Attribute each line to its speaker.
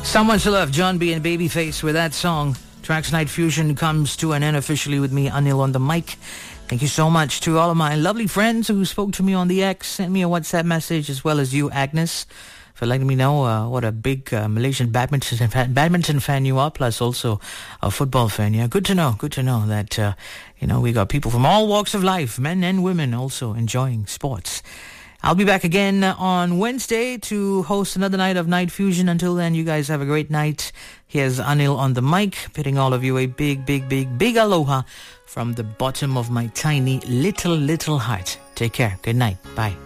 Speaker 1: So much love, John B and Babyface with that song. Tracks Night Fusion comes to an end officially with me, Anil, on the mic. Thank you so much to all of my lovely friends who spoke to me on the X, sent me a WhatsApp message, as well as you, Agnes, for letting me know what a big Malaysian badminton fan you are, plus also a football fan. Yeah, good to know that, we got people from all walks of life, men and women, also enjoying sports. I'll be back again on Wednesday to host another night of Night Fusion. Until then, you guys have a great night. Here's Anil on the mic, bidding all of you a big aloha from the bottom of my tiny little heart. Take care. Good night. Bye.